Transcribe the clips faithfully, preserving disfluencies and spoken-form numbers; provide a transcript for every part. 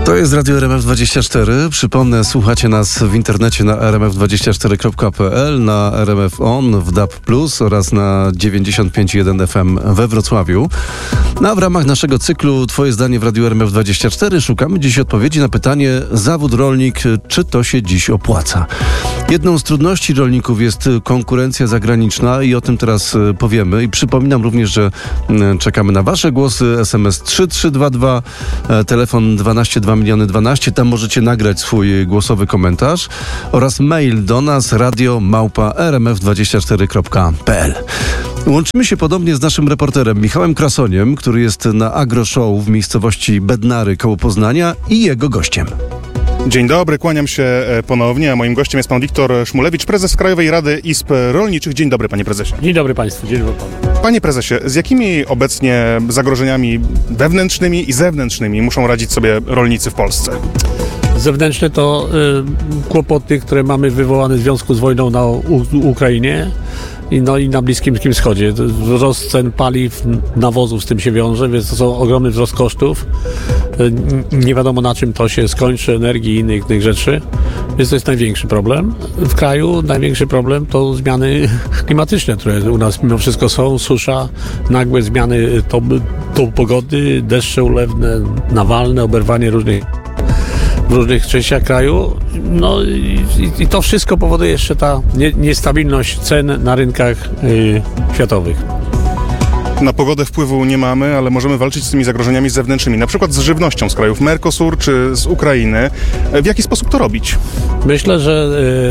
To jest Radio R M F dwadzieścia cztery. Przypomnę, słuchacie nas w internecie na r m f dwadzieścia cztery kropka p l, na R M F On, w D A B plus oraz na dziewięćdziesiąt pięć przecinek jeden F M we Wrocławiu. No, a w ramach naszego cyklu Twoje zdanie w Radiu R M F dwadzieścia cztery szukamy dziś odpowiedzi na pytanie: zawód rolnik, czy to się dziś opłaca? Jedną z trudności rolników jest konkurencja zagraniczna i o tym teraz powiemy. I przypominam również, że czekamy na Wasze głosy. S M S trzy trzy dwa dwa, telefon dwanaście dwa miliony dwanaście. Tam możecie nagrać swój głosowy komentarz oraz mail do nas radio małpa r m f dwadzieścia cztery kropka p l. Łączymy się podobnie z naszym reporterem Michałem Krasoniem, który jest na Agro Show w miejscowości Bednary koło Poznania, i jego gościem. Dzień dobry, kłaniam się ponownie, a moim gościem jest pan Wiktor Szmulewicz, prezes Krajowej Rady Izb Rolniczych. Dzień dobry, panie prezesie. Dzień dobry państwu, dzień dobry panu. Panie prezesie, z jakimi obecnie zagrożeniami wewnętrznymi i zewnętrznymi muszą radzić sobie rolnicy w Polsce? Zewnętrzne to y, kłopoty, które mamy wywołane w związku z wojną na U- Ukrainie i, no, i na Bliskim Wschodzie. Wzrost cen paliw, nawozów z tym się wiąże, więc to są ogromny wzrost kosztów. Y, nie wiadomo, na czym to się skończy, energii i innych, innych rzeczy. Więc to jest największy problem w kraju. Największy problem to zmiany klimatyczne, które u nas mimo wszystko są. Susza, nagłe zmiany to, to pogody, deszcze ulewne, nawalne, oberwanie różnych w różnych częściach kraju. No i, i to wszystko powoduje jeszcze ta nie, niestabilność cen na rynkach y, światowych. Na pogodę wpływu nie mamy, ale możemy walczyć z tymi zagrożeniami zewnętrznymi, na przykład z żywnością z krajów Mercosur czy z Ukrainy. W jaki sposób to robić? Myślę, że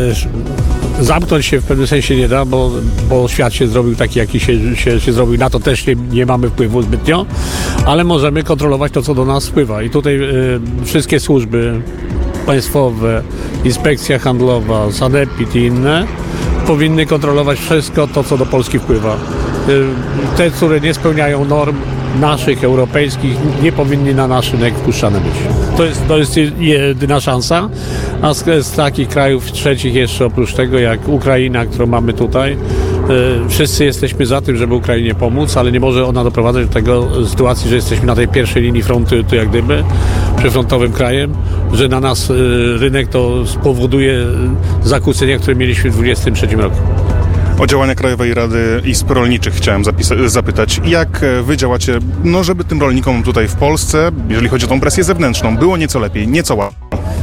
y, zamknąć się w pewnym sensie nie da, bo, bo świat się zrobił taki, jaki się, się, się zrobił. Na to też nie, nie mamy wpływu zbytnio, ale możemy kontrolować to, co do nas wpływa. I tutaj y, wszystkie służby państwowe, inspekcja handlowa, sanepid i inne powinny kontrolować wszystko to, co do Polski wpływa. Te, które nie spełniają norm naszych, europejskich, nie powinny na nasz rynek wpuszczane być. To jest, to jest jedyna szansa, a z, z takich krajów trzecich jeszcze oprócz tego, jak Ukraina, którą mamy tutaj, y, wszyscy jesteśmy za tym, żeby Ukrainie pomóc, ale nie może ona doprowadzać do tego sytuacji, że jesteśmy na tej pierwszej linii frontu, tu jak gdyby, przyfrontowym krajem, że na nas y, rynek to spowoduje zakłócenia, które mieliśmy w dwudziestym trzecim roku. O działania Krajowej Rady Izb Rolniczych chciałem zapisa- zapytać. Jak wy działacie, no żeby tym rolnikom tutaj w Polsce, jeżeli chodzi o tą presję zewnętrzną, było nieco lepiej, nieco łatwiej?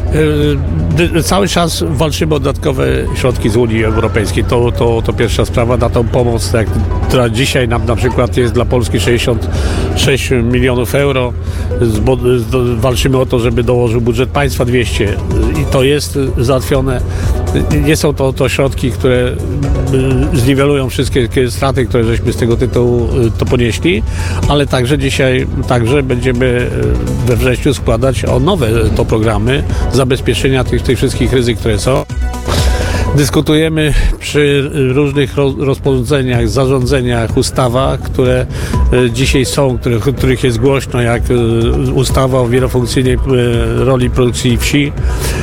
Yy, cały czas walczymy o dodatkowe środki z Unii Europejskiej. To, to, to pierwsza sprawa. Na tą pomoc, jak, która dzisiaj nam na przykład jest dla Polski sześćdziesiąt sześć milionów euro. Zbo, z, walczymy o to, żeby dołożył budżet państwa dwieście i to jest załatwione. Nie są to, to środki, które zniwelują wszystkie straty, które żeśmy z tego tytułu to ponieśli, ale także dzisiaj także będziemy we wrześniu składać o nowe to programy zabezpieczenia tych, tych wszystkich ryzyk, które są. Dyskutujemy przy różnych rozporządzeniach, zarządzeniach, ustawach, które dzisiaj są, których, których jest głośno, jak ustawa o wielofunkcyjnej roli produkcji wsi,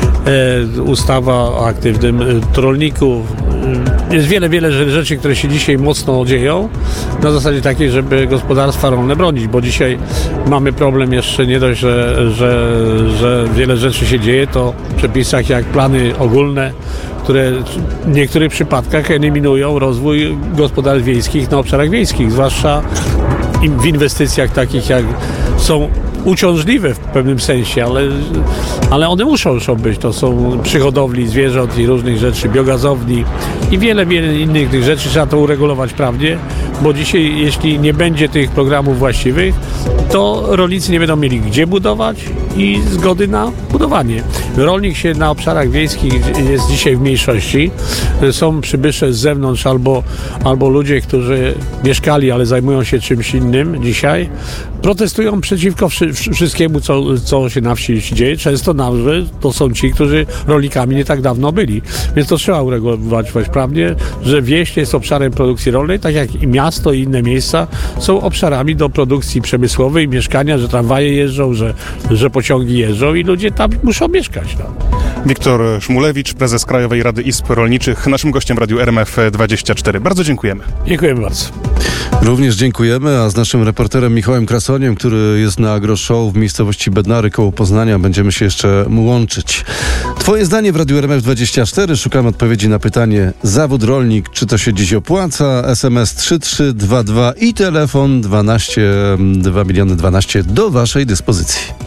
ustawa o aktywnym rolniku. Jest wiele, wiele rzeczy, które się dzisiaj mocno dzieją na zasadzie takiej, żeby gospodarstwa rolne bronić, bo dzisiaj mamy problem jeszcze nie dość, że, że, że wiele rzeczy się dzieje, to w przepisach jak plany ogólne, które w niektórych przypadkach eliminują rozwój gospodarstw wiejskich na obszarach wiejskich, zwłaszcza w inwestycjach takich, jak są uciążliwe w pewnym sensie, ale, ale one muszą, muszą być. To są przy hodowli zwierząt i różnych rzeczy, biogazowni i wiele, wiele innych tych rzeczy. Trzeba to uregulować prawnie, bo dzisiaj, jeśli nie będzie tych programów właściwych, to rolnicy nie będą mieli gdzie budować i zgody na budowanie. Rolnik się na obszarach wiejskich jest dzisiaj w mniejszości. Są przybysze z zewnątrz albo, albo ludzie, którzy mieszkali, ale zajmują się czymś innym dzisiaj. Protestują przeciwko wszystkiemu, co, co się na wsi dzieje. Często nawet to są ci, którzy rolnikami nie tak dawno byli. Więc to trzeba uregulować prawnie, że wieś jest obszarem produkcji rolnej, tak jak i miasto i inne miejsca są obszarami do produkcji przemysłowej, mieszkania, że tramwaje jeżdżą, że, że pociągi jeżdżą i ludzie tam muszą mieszkać. No. Wiktor Szmulewicz, prezes Krajowej Rady Izb Rolniczych, naszym gościem w Radiu R M F dwadzieścia cztery. Bardzo dziękujemy. Dziękujemy bardzo. Również dziękujemy, a z naszym reporterem Michałem Krasoniem, który jest na AgroShow w miejscowości Bednary koło Poznania, będziemy się jeszcze łączyć. Twoje zdanie w Radiu R M F dwadzieścia cztery. Szukamy odpowiedzi na pytanie: zawód rolnik, czy to się dziś opłaca? S M S trzy trzy dwa dwa i telefon dwanaście dwa miliony dwanaście do waszej dyspozycji.